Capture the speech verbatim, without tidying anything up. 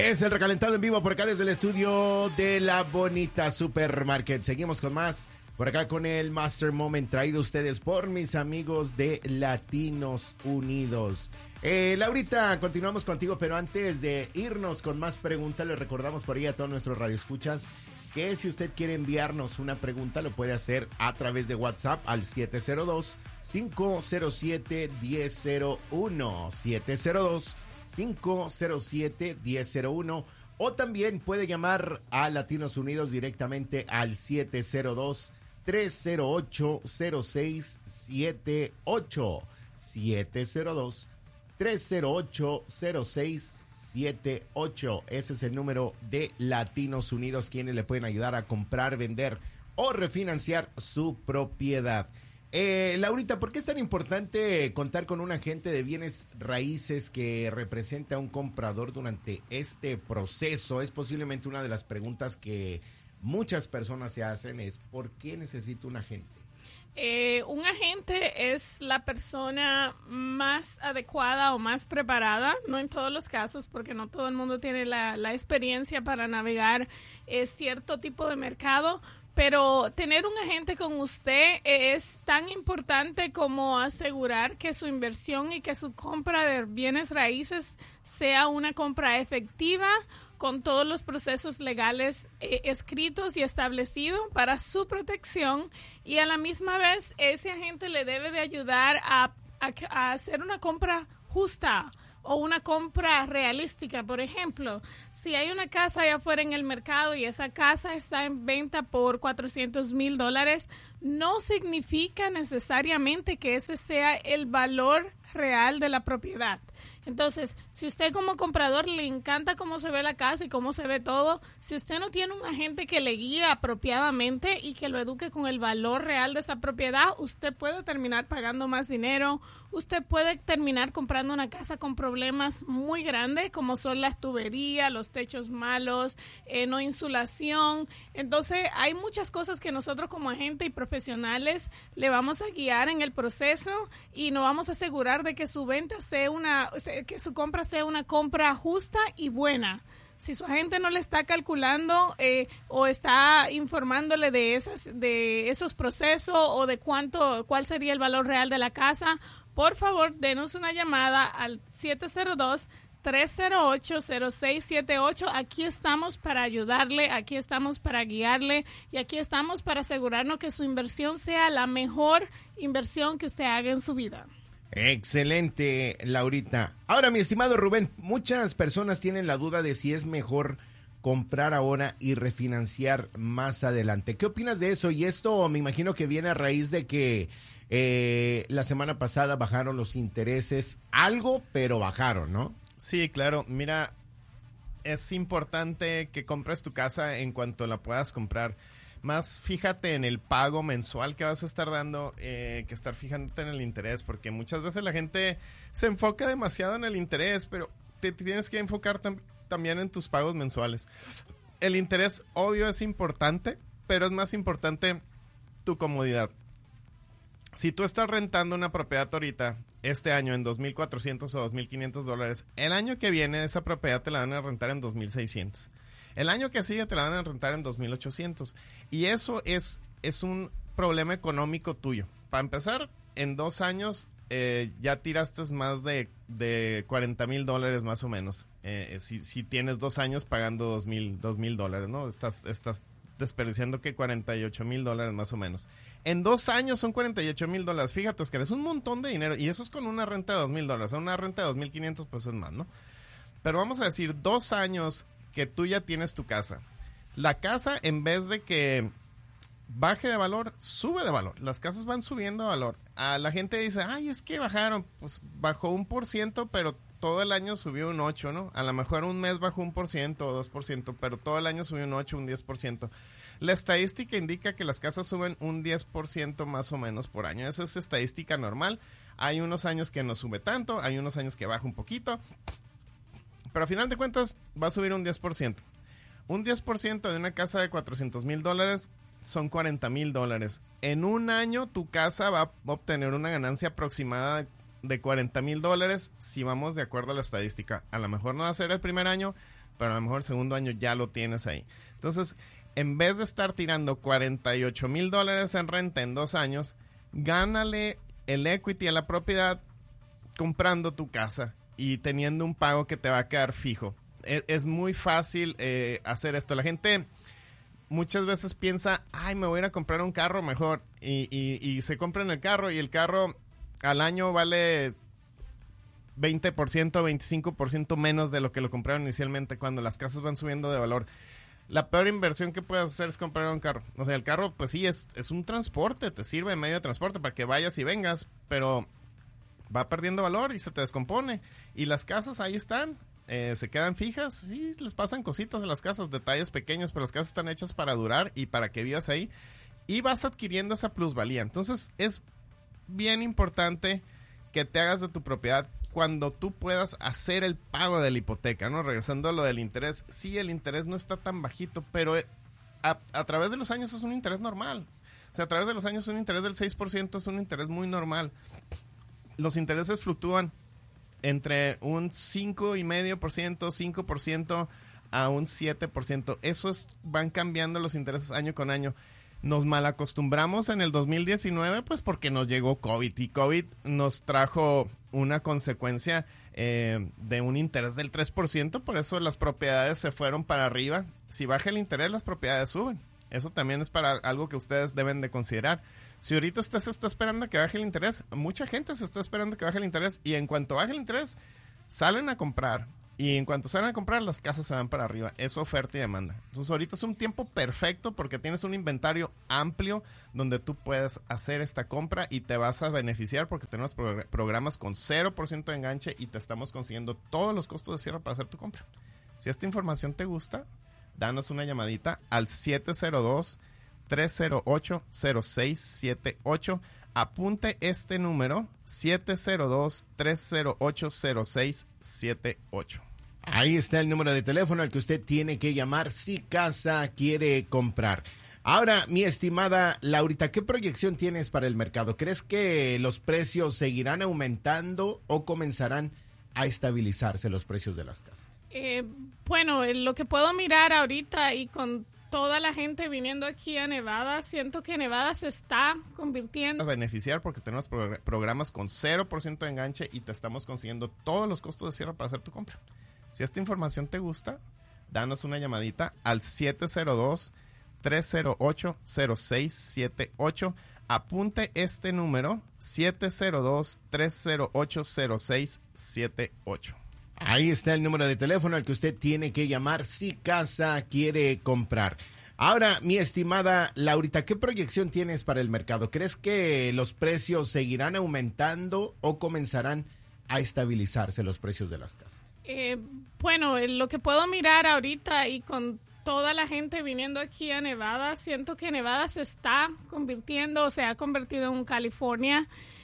Es el recalentado en vivo por acá desde el estudio de La Bonita Supermarket. Seguimos con más por acá con el Master Moment traído a ustedes por mis amigos de Latinos Unidos. Eh, Laurita, continuamos contigo, pero antes de irnos con más preguntas, les recordamos por ahí a todos nuestros radioescuchas que si usted quiere enviarnos una pregunta, lo puede hacer a través de WhatsApp al siete cero dos, cinco cero siete, uno cero cero uno. siete cero dos, cinco cero siete, uno cero cero uno. O también puede llamar a Latinos Unidos directamente al siete cero dos, tres cero ocho, cero seis siete ocho. siete cero dos, tres cero ocho, cero seis siete ocho. Ese es el número de Latinos Unidos, quienes le pueden ayudar a comprar, vender o refinanciar su propiedad. Eh, Laurita, ¿por qué es tan importante contar con un agente de bienes raíces que represente a un comprador durante este proceso? Es posiblemente una de las preguntas que muchas personas se hacen, es ¿por qué necesito un agente? Eh, un agente es la persona más adecuada o más preparada, no en todos los casos, porque no todo el mundo tiene la, la experiencia para navegar eh, cierto tipo de mercado, pero tener un agente con usted es tan importante como asegurar que su inversión y que su compra de bienes raíces sea una compra efectiva, con todos los procesos legales eh, escritos y establecidos para su protección, y a la misma vez ese agente le debe de ayudar a, a, a hacer una compra justa o una compra realística. Por ejemplo, si hay una casa allá afuera en el mercado y esa casa está en venta por cuatrocientos mil dólares, no significa necesariamente que ese sea el valor real de la propiedad. Entonces, si usted como comprador le encanta cómo se ve la casa y cómo se ve todo, si usted no tiene un agente que le guíe apropiadamente y que lo eduque con el valor real de esa propiedad, usted puede terminar pagando más dinero, usted puede terminar comprando una casa con problemas muy grandes, como son las tuberías, los techos malos, eh, no insulación. Entonces, hay muchas cosas que nosotros como agente y profesionales le vamos a guiar en el proceso y nos vamos a asegurar de que su venta sea una, que su compra sea una compra justa y buena. Si su agente no le está calculando eh, o está informándole de esas, de esos procesos o de cuánto, cuál sería el valor real de la casa, por favor, denos una llamada al siete cero dos, tres cero ocho, cero seis siete ocho. Aquí estamos para ayudarle, aquí estamos para guiarle y aquí estamos para asegurarnos que su inversión sea la mejor inversión que usted haga en su vida. Excelente, Laurita. Ahora, mi estimado Rubén, muchas personas tienen la duda de si es mejor comprar ahora y refinanciar más adelante. ¿Qué opinas de eso? Y esto me imagino que viene a raíz de que eh, la semana pasada bajaron los intereses algo, pero bajaron, ¿no? Sí, claro. Mira, es importante que compres tu casa en cuanto la puedas comprar. Más fíjate en el pago mensual que vas a estar dando eh, que estar fijándote en el interés, porque muchas veces la gente se enfoca demasiado en el interés, pero te, te tienes que enfocar tam- también en tus pagos mensuales. El interés, obvio, es importante, pero es más importante tu comodidad. Si tú estás rentando una propiedad ahorita, este año en dos mil cuatrocientos o dos mil quinientos dólares, el año que viene esa propiedad te la van a rentar en dos mil seiscientos. El año que sigue te la van a rentar en dos mil ochocientos. Y eso es, es un problema económico tuyo. Para empezar, en dos años eh, ya tiraste más de, de cuarenta mil dólares más o menos. Eh, si, si tienes dos años pagando dos mil dólares, ¿no? Estás, estás desperdiciando que cuarenta y ocho mil dólares más o menos. En dos años son cuarenta y ocho mil dólares. Fíjate, Oscar, es un montón de dinero. Y eso es con una renta de dos mil dólares. Una renta de dos mil quinientos pues es más, ¿no? Pero vamos a decir, dos años que tú ya tienes tu casa. La casa, en vez de que baje de valor, sube de valor. Las casas van subiendo de valor. A la gente dice, ay, es que bajaron. Pues bajó un por ciento, pero todo el año subió un ocho, ¿no? A lo mejor un mes bajó un por ciento o dos por ciento, pero todo el año subió un ocho, un diez por ciento. La estadística indica que las casas suben un diez por ciento más o menos por año. Esa es estadística normal. Hay unos años que no sube tanto, hay unos años que baja un poquito. Pero a final de cuentas va a subir un diez por ciento. Un diez por ciento de una casa de cuatrocientos mil dólares son cuarenta mil dólares. En un año tu casa va a obtener una ganancia aproximada de cuarenta mil dólares si vamos de acuerdo a la estadística. A lo mejor no va a ser el primer año, pero a lo mejor el segundo año ya lo tienes ahí. Entonces, en vez de estar tirando cuarenta y ocho mil dólares en renta en dos años, gánale el equity a la propiedad comprando tu casa y teniendo un pago que te va a quedar fijo. Es, es muy fácil eh, hacer esto. La gente muchas veces piensa, ay, me voy a ir a comprar un carro mejor. Y, y, y se compran el carro y el carro al año vale veinte por ciento, veinticinco por ciento menos de lo que lo compraron inicialmente cuando las casas van subiendo de valor. La peor inversión que puedes hacer es comprar un carro. O sea, el carro, pues sí, es, es un transporte, te sirve de medio de transporte para que vayas y vengas, pero va perdiendo valor y se te descompone. Y las casas ahí están, eh, se quedan fijas, sí, les pasan cositas a las casas, detalles pequeños, pero las casas están hechas para durar y para que vivas ahí. Y vas adquiriendo esa plusvalía. Entonces, es bien importante que te hagas de tu propiedad cuando tú puedas hacer el pago de la hipoteca, ¿no? Regresando a lo del interés, sí, el interés no está tan bajito, pero a, a través de los años es un interés normal. O sea, a través de los años un interés del seis por ciento es un interés muy normal. Los intereses fluctúan entre un cinco coma cinco por ciento, cinco por ciento a un siete por ciento. Eso es, van cambiando los intereses año con año. Nos malacostumbramos en el dos mil diecinueve, pues porque nos llegó COVID y COVID nos trajo una consecuencia eh, de un interés del tres por ciento, por eso las propiedades se fueron para arriba. Si baja el interés, las propiedades suben. Eso también es para algo que ustedes deben de considerar. Si ahorita usted se está esperando que baje el interés, mucha gente se está esperando que baje el interés y en cuanto baje el interés, salen a comprar. Y en cuanto salen a comprar, las casas se van para arriba. Es oferta y demanda. Entonces, ahorita es un tiempo perfecto porque tienes un inventario amplio donde tú puedes hacer esta compra y te vas a beneficiar porque tenemos pro- programas con cero por ciento de enganche y te estamos consiguiendo todos los costos de cierre para hacer tu compra. Si esta información te gusta, danos una llamadita al siete cero dos, tres cero ocho, cero seis siete ocho. Apunte este número, siete cero dos, tres cero ocho, cero seis siete ocho. Ahí está el número de teléfono al que usted tiene que llamar si casa quiere comprar. Ahora, mi estimada Laurita, ¿qué proyección tienes para el mercado? ¿Crees que los precios seguirán aumentando o comenzarán a estabilizarse los precios de las casas? Eh, bueno, eh, lo que puedo mirar ahorita y con toda la gente viniendo aquí a Nevada, siento que Nevada se está convirtiendo... A beneficiar porque tenemos pro- programas con cero por ciento de enganche y te estamos consiguiendo todos los costos de cierre para hacer tu compra. Si esta información te gusta, danos una llamadita al siete cero dos, tres cero ocho, cero seis siete ocho. Apunte este número, siete cero dos, tres cero ocho, cero seis siete ocho. Ahí está el número de teléfono al que usted tiene que llamar si casa quiere comprar. Ahora, mi estimada Laurita, ¿qué proyección tienes para el mercado? ¿Crees que los precios seguirán aumentando o comenzarán a estabilizarse los precios de las casas? Eh, bueno, eh, lo que puedo mirar ahorita y con toda la gente viniendo aquí a Nevada, siento que Nevada se está convirtiendo, o se ha convertido en California.